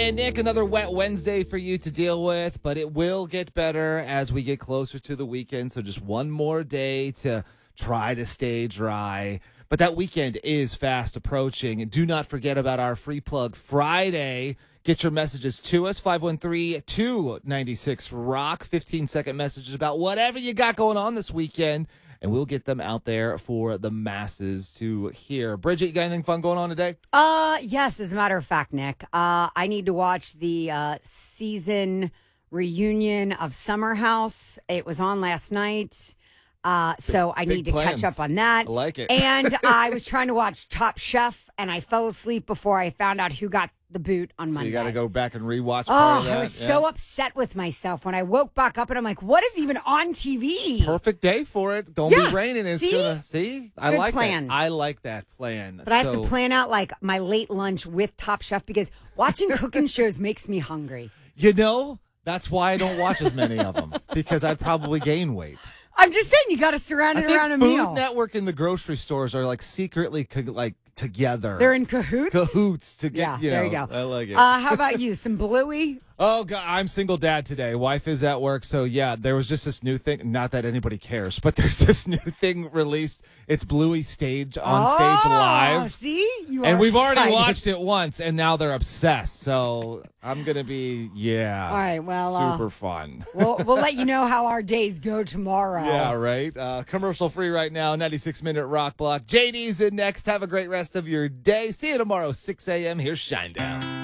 And Nick, another wet Wednesday for you to deal with, but it will get better as we get closer to the weekend. So just one more day to try to stay dry. But that weekend is fast approaching. And do not forget about our Free Plug Friday. Get your messages to us, 513-296-ROCK, 15-second messages about whatever you got going on this weekend, and we'll get them out there for the masses to hear. Bridget, you got anything fun going on today? Yes, as a matter of fact, Nick. I need to watch the season reunion of Summer House. It was on last night. So I need to catch up on that. I like it. And I was trying to watch Top Chef, and I fell asleep before I found out who got the boot on Monday. So you got to go back and rewatch part of that. I was so upset with myself when I woke back up, and I'm like, what is even on TV? Perfect day for it. Gonna be raining. It's See? gonna see. I Good like plan. that. I like that plan. But I have to plan out like my late lunch with Top Chef because watching cooking shows makes me hungry. You know, that's why I don't watch as many of them, because I'd probably gain weight. I'm just saying you got to surround it around a meal. Food Network and the grocery stores are like secretly together. They're in cahoots? Cahoots to get, there you go. I like it. How about you? Some Bluey? Oh, God, I'm single dad today. Wife is at work. So, yeah, there was just this new thing. Not that anybody cares, but there's this new thing released. It's Bluey stage Stage Live. See? And we've already watched it once, and now they're obsessed. So I'm going to be, All right, well. super fun. We'll let you know how our days go tomorrow. Yeah, right. Commercial free right now, 96-minute rock block. JD's in next. Have a great rest of your day. See you tomorrow, 6 a.m. Here's Shinedown.